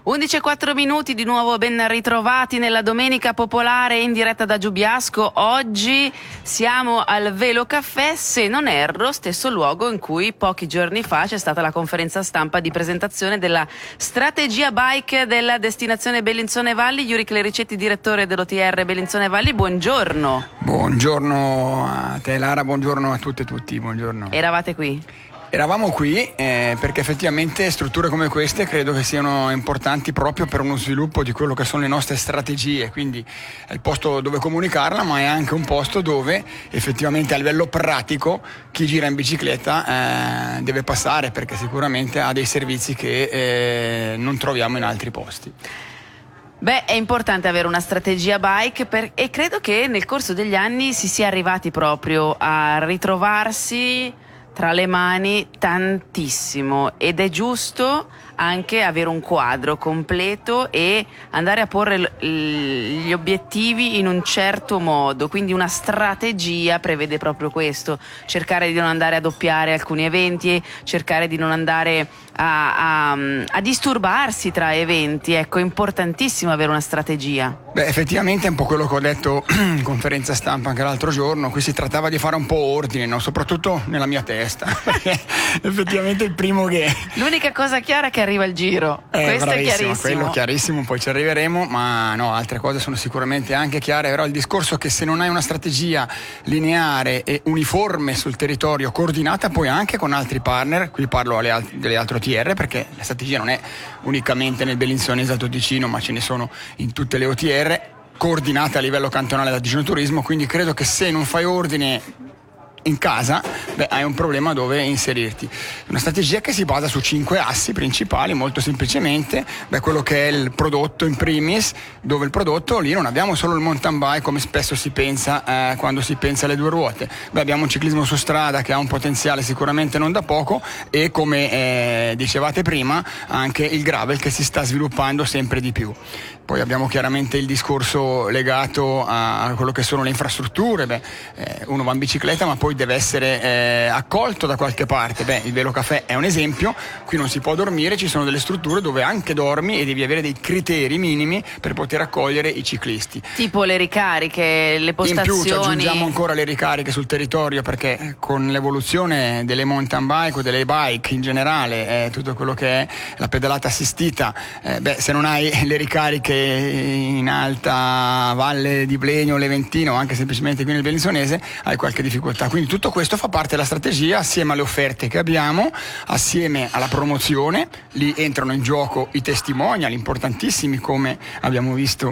11:04 di nuovo, ben ritrovati nella Domenica Popolare in diretta da Giubiasco. Oggi siamo al Velo Caffè, se non erro, stesso luogo in cui pochi giorni fa c'è stata la conferenza stampa di presentazione della strategia bike della destinazione Bellinzone Valli. Yuri Clericetti, direttore dell'OTR Bellinzone Valli, buongiorno. Buongiorno a te Lara, buongiorno a tutte e tutti, buongiorno. Eravate qui? Eravamo qui perché effettivamente strutture come queste credo che siano importanti proprio per uno sviluppo di quello che sono le nostre strategie, quindi è il posto dove comunicarla, ma è anche un posto dove effettivamente a livello pratico chi gira in bicicletta deve passare, perché sicuramente ha dei servizi che non troviamo in altri posti. Beh, è importante avere una strategia bike e credo che nel corso degli anni si sia arrivati proprio a ritrovarsi tra le mani tantissimo, ed è giusto anche avere un quadro completo e andare a porre gli obiettivi in un certo modo, quindi una strategia prevede proprio questo: cercare di non andare a doppiare alcuni eventi, cercare di non andare a disturbarsi tra eventi. Ecco, è importantissimo avere una strategia. Beh, effettivamente è un po' quello che ho detto in conferenza stampa anche l'altro giorno. Qui si trattava di fare un po' ordine, no? Soprattutto nella mia testa, perché effettivamente il primo che... L'unica cosa chiara è che arriva il giro, questo è chiarissimo. Quello chiarissimo, poi ci arriveremo, ma no, altre cose sono sicuramente anche chiare. Però il discorso è che se non hai una strategia lineare e uniforme sul territorio, coordinata poi anche con altri partner, qui parlo delle altre OTR, perché la strategia non è unicamente nel Bellinzonese Alto Ticino, ma ce ne sono in tutte le OTR, coordinate a livello cantonale da Ticino Turismo. Quindi credo che se non fai ordine in casa, hai un problema dove inserirti. Una strategia che si basa su 5 assi principali, molto semplicemente. Quello che è il prodotto in primis, dove il prodotto lì non abbiamo solo il mountain bike come spesso si pensa quando si pensa alle due ruote. Abbiamo un ciclismo su strada che ha un potenziale sicuramente non da poco, e come dicevate prima anche il gravel che si sta sviluppando sempre di più. Poi abbiamo chiaramente il discorso legato a quello che sono le infrastrutture. Uno va in bicicletta ma poi deve essere accolto da qualche parte. Il Velo Caffè è un esempio. Qui non si può dormire, ci sono delle strutture dove anche dormi e devi avere dei criteri minimi per poter accogliere i ciclisti. Tipo le ricariche, le postazioni. In più ci aggiungiamo ancora le ricariche sul territorio, perché con l'evoluzione delle mountain bike o delle bike in generale, tutto quello che è la pedalata assistita, se non hai le ricariche in alta valle di Blegno, Leventino o anche semplicemente qui nel Bellinzonese, hai qualche difficoltà. Quindi tutto questo fa parte della strategia, assieme alle offerte che abbiamo, assieme alla promozione. Lì entrano in gioco i testimonial importantissimi, come abbiamo visto,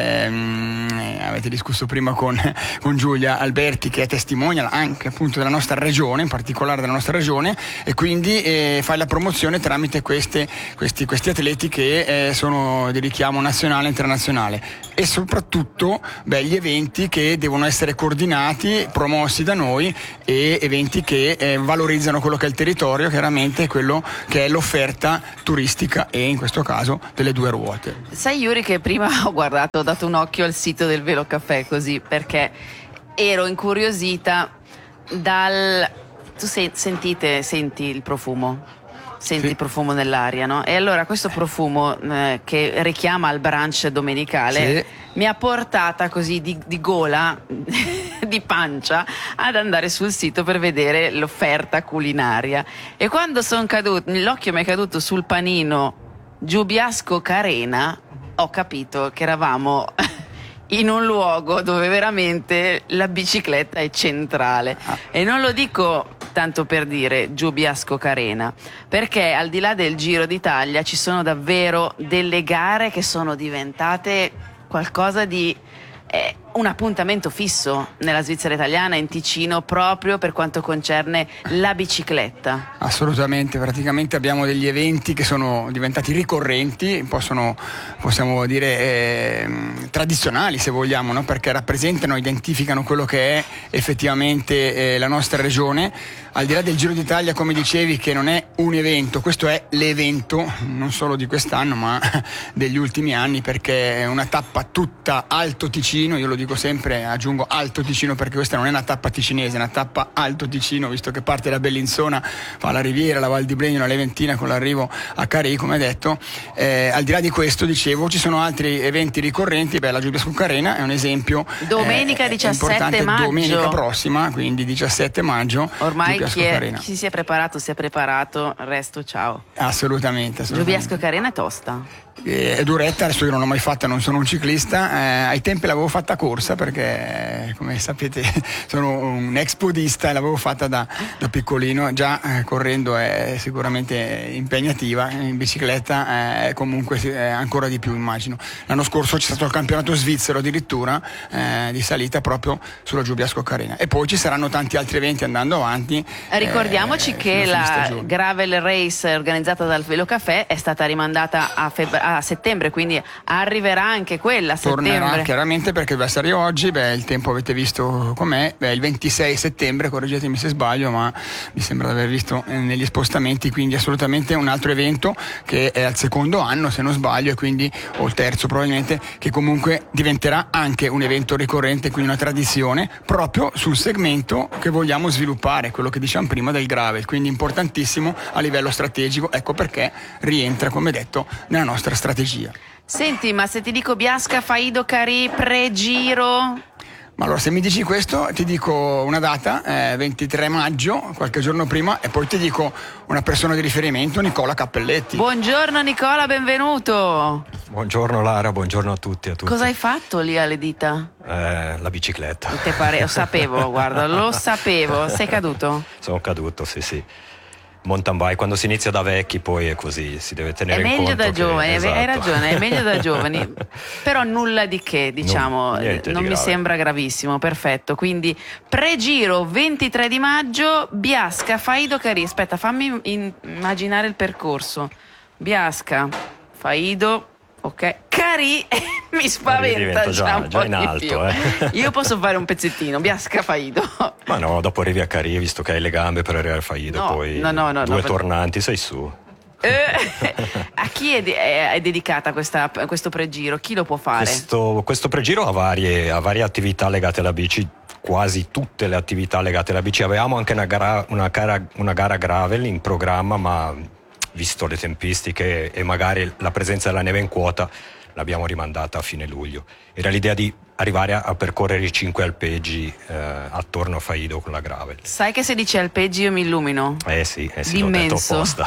avete discusso prima con Giulia Alberti, che è testimonial anche appunto della nostra regione, in particolare della nostra regione, e quindi fai la promozione tramite questi atleti che sono di richiamo nazionale e internazionale, e soprattutto gli eventi che devono essere coordinati, promossi da noi, e eventi che valorizzano quello che è il territorio, chiaramente quello che è l'offerta turistica e in questo caso delle due ruote. Sai Yuri che prima ho dato un occhio al sito del Velo Caffè, così, perché ero incuriosita tu senti il profumo? Senti il profumo nell'aria, no? E allora questo profumo che richiama al brunch domenicale mi ha portata così di gola, di pancia, ad andare sul sito per vedere l'offerta culinaria. E quando l'occhio mi è caduto sul panino Giubiasco Carena, ho capito che eravamo in un luogo dove veramente la bicicletta è centrale. E non lo dico tanto per dire Giubiasco Carena, perché al di là del Giro d'Italia ci sono davvero delle gare che sono diventate qualcosa di un appuntamento fisso nella Svizzera italiana, in Ticino, proprio per quanto concerne la bicicletta. Assolutamente, praticamente abbiamo degli eventi che sono diventati ricorrenti, possiamo dire tradizionali se vogliamo, no? Perché rappresentano, identificano quello che è effettivamente la nostra regione. Al di là del Giro d'Italia, come dicevi, che non è un evento, questo è l'evento non solo di quest'anno ma degli ultimi anni, perché è una tappa tutta Alto Ticino, io lo dico sempre, aggiungo Alto Ticino, perché questa non è una tappa ticinese, è una tappa Alto Ticino, visto che parte da Bellinzona, fa la Riviera, la Val di Bregno, la Leventina con l'arrivo a Carì, come detto. Al di là di questo, dicevo, ci sono altri eventi ricorrenti. La Giubiasco Arena è un esempio. Domenica 17 maggio. Domenica prossima, quindi 17 maggio. Ormai chi si è preparato, il resto ciao. Assolutamente. Giubiasco Arena è tosta. È duretta, adesso io non l'ho mai fatta, non sono un ciclista, ai tempi l'avevo fatta corsa perché come sapete sono un ex podista e l'avevo fatta da piccolino, già correndo è sicuramente impegnativa, in bicicletta comunque ancora di più, immagino. L'anno scorso c'è stato il campionato svizzero addirittura di salita proprio sulla Giubiasco Arena, e poi ci saranno tanti altri eventi andando avanti. Ricordiamoci che la Gravel Race organizzata dal Velocafè è stata rimandata a settembre, quindi arriverà anche quella a settembre. Tornerà chiaramente, perché il avversario oggi, il tempo avete visto com'è, il 26 settembre, correggetemi se sbaglio, ma mi sembra di aver visto negli spostamenti, quindi assolutamente un altro evento che è al secondo anno se non sbaglio, e quindi o il terzo probabilmente, che comunque diventerà anche un evento ricorrente, quindi una tradizione proprio sul segmento che vogliamo sviluppare, quello che diciamo prima del gravel, quindi importantissimo a livello strategico, ecco perché rientra, come detto, nella nostra strategia. Senti, ma se ti dico Biasca, Faido, Carì, pre-giro? Ma allora, se mi dici questo, ti dico una data, 23 maggio, qualche giorno prima, e poi ti dico una persona di riferimento, Nicola Cappelletti. Buongiorno Nicola, benvenuto. Buongiorno Lara, buongiorno a tutti. Cosa hai fatto lì alle dita? La bicicletta. Lo sapevo, guarda, lo sapevo. Sei caduto? Sono caduto, sì. Mountain bike, quando si inizia da vecchi poi è così, si deve tenere in conto. È meglio da giovani, esatto. Hai ragione, è meglio da giovani, però nulla di che, diciamo, non mi sembra gravissimo, perfetto. Quindi pre-giro 23 di maggio, Biasca, Faido, Carì. Aspetta, fammi immaginare il percorso. Biasca, Faido, ok, Carì, mi spaventa già un po' in alto, Io posso fare un pezzettino, Biasca, Faido. Ma no, dopo arrivi a Carì, visto che hai le gambe per arrivare a Faido, poi due tornanti, sei su. A chi è dedicata questo pregiro? Chi lo può fare? Questo pregiro ha varie attività legate alla bici, quasi tutte le attività legate alla bici. Avevamo anche una gara gravel in programma, ma visto le tempistiche e magari la presenza della neve in quota, l'abbiamo rimandata a fine luglio. Era l'idea di arrivare a percorrere i 5 alpeggi attorno a Faido con la gravel. Sai che se dici alpeggi io mi illumino? Sì, l'ho detto apposta.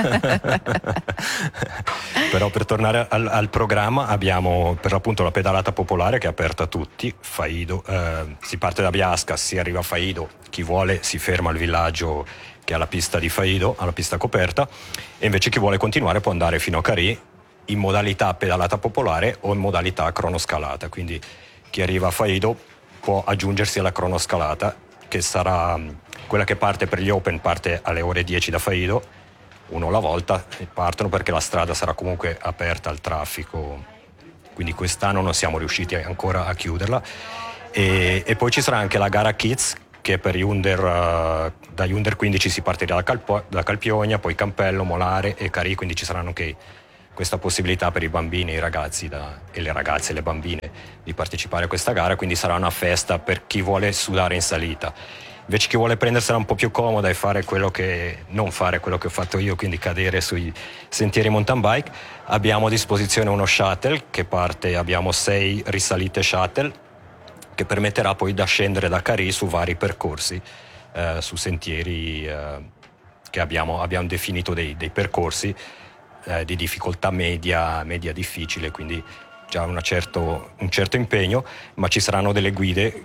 Però per tornare al programma abbiamo per l'appunto la pedalata popolare che è aperta a tutti. Faido, si parte da Biasca, si arriva a Faido, chi vuole si ferma al villaggio che ha la pista di Faido, ha la pista coperta, e invece chi vuole continuare può andare fino a Carì in modalità pedalata popolare o in modalità cronoscalata, quindi chi arriva a Faido può aggiungersi alla cronoscalata, che sarà quella che parte per gli Open, parte alle ore 10 da Faido, uno alla volta, e partono perché la strada sarà comunque aperta al traffico, quindi quest'anno non siamo riusciti ancora a chiuderla, e poi ci sarà anche la gara Kids, che per gli dagli under 15 si partirà da Calpionia, poi Campello, Molare e Carì, quindi ci saranno anche questa possibilità per i bambini, i ragazzi e le ragazze e le bambine di partecipare a questa gara, quindi sarà una festa per chi vuole sudare in salita. Invece chi vuole prendersela un po' più comoda e non fare quello che ho fatto io, quindi cadere sui sentieri mountain bike, abbiamo a disposizione uno shuttle che parte, abbiamo 6 risalite shuttle, che permetterà poi da scendere da Carì su vari percorsi, su sentieri che abbiamo definito dei percorsi di difficoltà media difficile, quindi già un certo impegno, ma ci saranno delle guide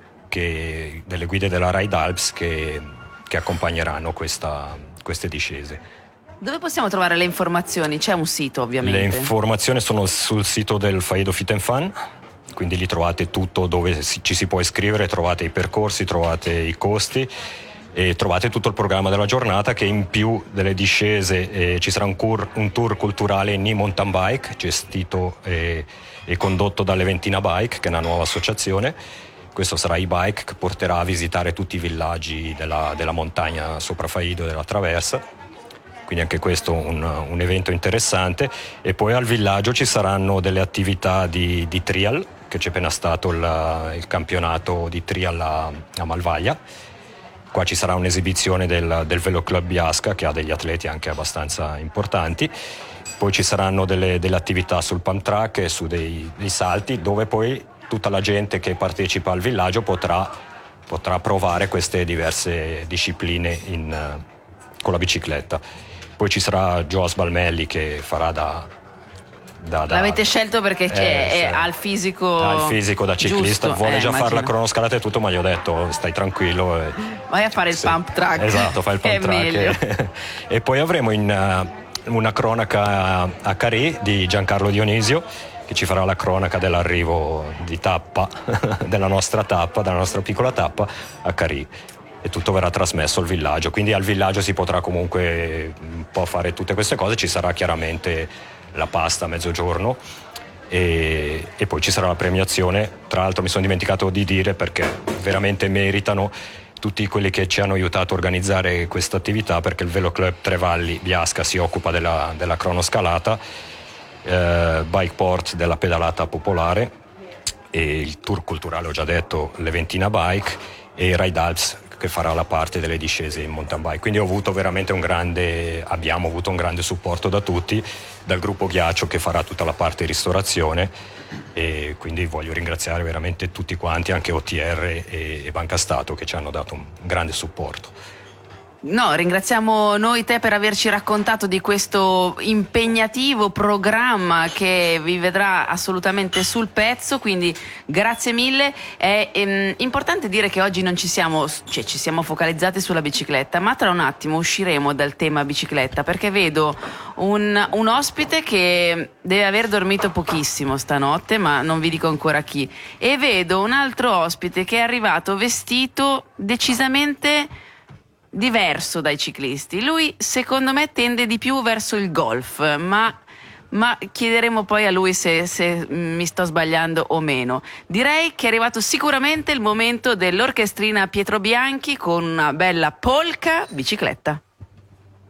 della Ride Alps che accompagneranno queste discese. Dove possiamo trovare le informazioni? C'è un sito, ovviamente. Le informazioni sono sul sito del Faido Fit and Fun, quindi lì trovate tutto, dove ci si può iscrivere, trovate i percorsi, trovate i costi e trovate tutto il programma della giornata, che in più delle discese ci sarà un tour culturale Ni Mountain Bike gestito e condotto dall'Eventina Bike, che è una nuova associazione. Questo sarà e-bike che porterà a visitare tutti i villaggi della montagna sopra Faido e della traversa, quindi anche questo un evento interessante. E poi al villaggio ci saranno delle attività di trial, che c'è appena stato il campionato di trial a Malvaglia. Qua ci sarà un'esibizione del Velo Club Biasca, che ha degli atleti anche abbastanza importanti. Poi ci saranno delle attività sul pump track e su dei salti, dove poi tutta la gente che partecipa al villaggio potrà provare queste diverse discipline con la bicicletta. Poi ci sarà Joas Balmelli che farà l'avete scelto perché ha il fisico da ciclista, giusto, vuole già fare la immagino. cronoscalata e tutto, ma gli ho detto stai tranquillo Vai a fare il pump track. esatto, fai il pump È track meglio. e poi avremo una cronaca a Carì di Giancarlo Dionisio, che ci farà la cronaca dell'arrivo di tappa della nostra piccola tappa a Carì, e tutto verrà trasmesso al villaggio, quindi al villaggio si potrà comunque un po' fare tutte queste cose. Ci sarà chiaramente la pasta a mezzogiorno e poi ci sarà la premiazione. Tra l'altro mi sono dimenticato di dire, perché veramente meritano tutti quelli che ci hanno aiutato a organizzare questa attività, perché il Velo Club Trevalli Biasca si occupa della cronoscalata, Bikeport della pedalata popolare, e il tour culturale ho già detto, l'Eventina Bike, e Ride Alps che farà la parte delle discese in mountain bike. Quindi abbiamo avuto un grande supporto da tutti, dal gruppo Ghiaccio che farà tutta la parte di ristorazione, e quindi voglio ringraziare veramente tutti quanti, anche OTR e Banca Stato, che ci hanno dato un grande supporto. No, ringraziamo noi te per averci raccontato di questo impegnativo programma che vi vedrà assolutamente sul pezzo, quindi grazie mille. È importante dire che oggi non ci siamo focalizzati sulla bicicletta, ma tra un attimo usciremo dal tema bicicletta, perché vedo un ospite che deve aver dormito pochissimo stanotte, ma non vi dico ancora chi, e vedo un altro ospite che è arrivato vestito decisamente diverso dai ciclisti. Lui secondo me tende di più verso il golf, ma chiederemo poi a lui se mi sto sbagliando o meno. Direi che è arrivato sicuramente il momento dell'orchestrina Pietro Bianchi con una bella polka bicicletta.